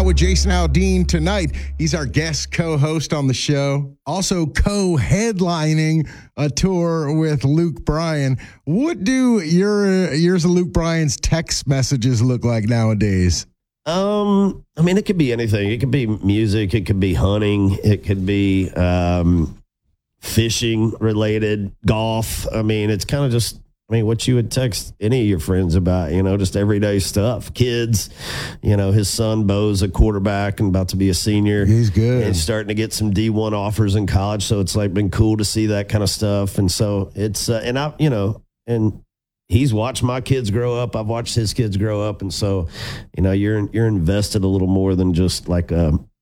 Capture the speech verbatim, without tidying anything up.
with Jason Aldean tonight. He's our guest co-host on the show, also co-headlining a tour with Luke Bryan. What do your yours and Luke Bryan's text messages look like nowadays? Um, I mean, it could be anything. It could be music. It could be hunting. It could be um, fishing related, golf. I mean, it's kind of just, I mean, what you would text any of your friends about, you know, just everyday stuff. Kids, you know, his son, Bo's a quarterback and about to be a senior. He's good. And starting to get some D one offers in college. So it's like been cool to see that kind of stuff. And so it's, uh, and I, you know, and he's watched my kids grow up. I've watched his kids grow up. And so, you know, you're, you're invested a little more than just like a,